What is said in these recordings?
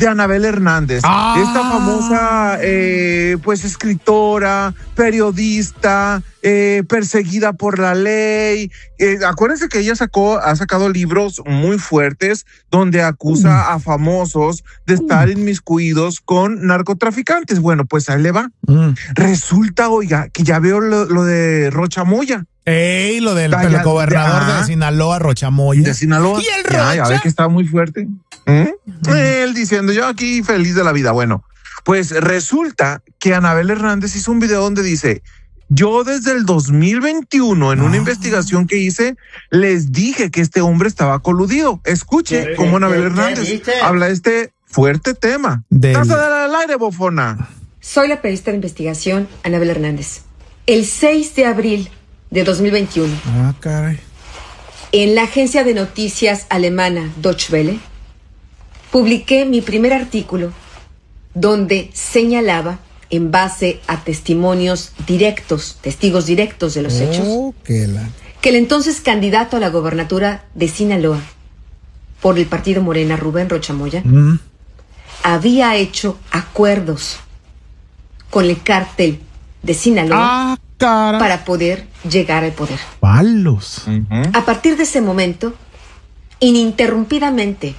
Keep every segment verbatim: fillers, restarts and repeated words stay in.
de Anabel Hernández, ah. esta famosa eh, pues escritora, periodista, eh, perseguida por la ley. Eh, acuérdense que ella sacó, ha sacado libros muy fuertes donde acusa mm. a famosos de estar inmiscuidos con narcotraficantes. Bueno, pues ahí le va. Mm. Resulta, oiga, que ya veo lo, lo de Rocha Moya. Ey, lo del ya, gobernador ya, de Sinaloa, Rocha Moya. De Sinaloa. ¿Y el Rocha? Ya, ya ve que está muy fuerte. ¿Eh? Mm. Él diciendo, yo aquí feliz de la vida. Bueno, pues resulta que Anabel Hernández hizo un video donde dice, yo desde el dos mil veintiuno, en una ah. investigación que hice, les dije que este hombre estaba coludido. Escuche cómo Anabel Hernández habla de este fuerte tema. Del... Taza del aire, bofona. Soy la periodista de investigación, Anabel Hernández. El seis de abril de dos mil veintiuno. Ah, caray. En la agencia de noticias alemana Deutsche Welle, publiqué mi primer artículo donde señalaba, en base a testimonios directos, testigos directos de los oh, hechos, que, la... que el entonces candidato a la gobernatura de Sinaloa por el partido Morena, Rubén Rocha Moya, mm. había hecho acuerdos con el cártel de Sinaloa ah, cara. para poder llegar al poder. Palos. Uh-huh. A partir de ese momento, ininterrumpidamente,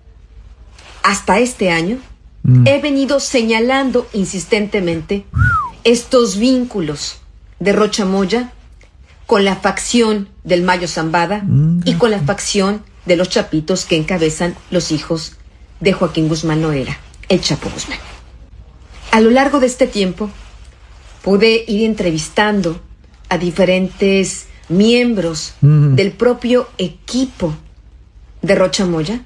hasta este año, mm. he venido señalando insistentemente estos vínculos de Rocha Moya con la facción del Mayo Zambada mm. y con la facción de los Chapitos que encabezan los hijos de Joaquín Guzmán Loera, el Chapo Guzmán. A lo largo de este tiempo, pude ir entrevistando a diferentes miembros mm. del propio equipo de Rocha Moya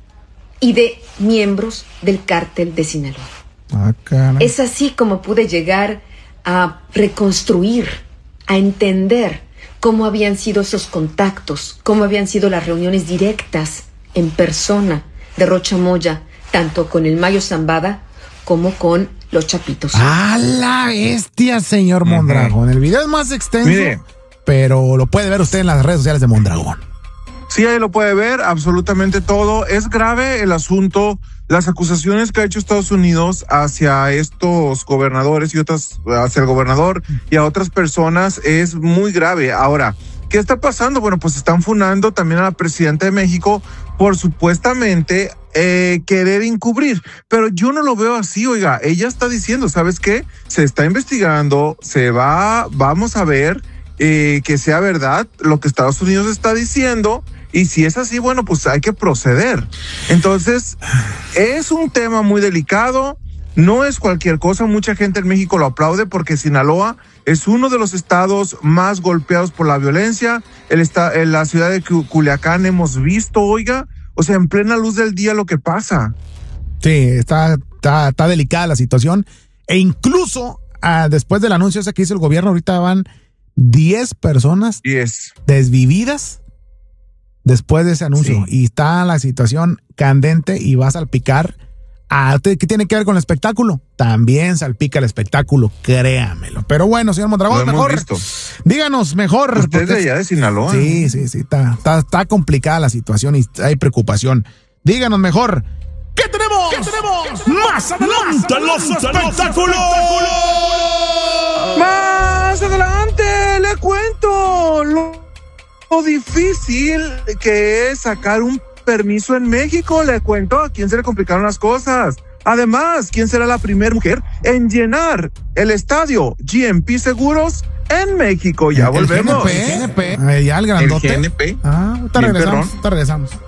y de miembros del cártel de Sinaloa. Ah, es así como pude llegar a reconstruir, a entender cómo habían sido esos contactos, cómo habían sido las reuniones directas en persona de Rocha Moya, tanto con el Mayo Zambada como con los Chapitos. ¡A la bestia, señor Mondragón! El video es más extenso, Mire. pero lo puede ver usted en las redes sociales de Mondragón. Sí, ahí lo puede ver, absolutamente todo. Es grave el asunto, las acusaciones que ha hecho Estados Unidos hacia estos gobernadores y otras, hacia el gobernador y a otras personas es muy grave. Ahora, ¿qué está pasando? Bueno, pues están funando también a la presidenta de México por supuestamente eh, querer encubrir, pero yo no lo veo así, oiga, ella está diciendo, ¿sabes qué? Se está investigando, se va, vamos a ver eh, que sea verdad lo que Estados Unidos está diciendo, y si es así, bueno, pues hay que proceder. Entonces, es un tema muy delicado, no es cualquier cosa, mucha gente en México lo aplaude porque Sinaloa es uno de los estados más golpeados por la violencia. El esta, en la ciudad de Culiacán hemos visto, oiga, o sea, en plena luz del día lo que pasa. Sí, está, está, está delicada la situación. E incluso, ah, después del anuncio ese que hizo el gobierno, ahorita van diez personas diez desvividas después de ese anuncio. Sí. Y está la situación candente y va a salpicar. Ah, ¿qué tiene que ver con el espectáculo? También salpica el espectáculo, créamelo. Pero bueno, señor Mondragón, mejor visto. díganos mejor. Usted es de allá de Sinaloa. Sí, sí, sí, está, está, está complicada la situación y hay preocupación. Díganos mejor. ¿Qué tenemos? ¿Qué tenemos? Más adelante, Más los espectáculos. Más adelante, le cuento lo, lo difícil que es sacar un permiso en México. Le cuento a quién se le complicaron las cosas. Además, quién será la primera mujer en llenar el estadio G N P Seguros en México. Ya el volvemos. G N P, el G N P. Ah, ya el grandote. El G N P. Ah, te regresamos, te regresamos.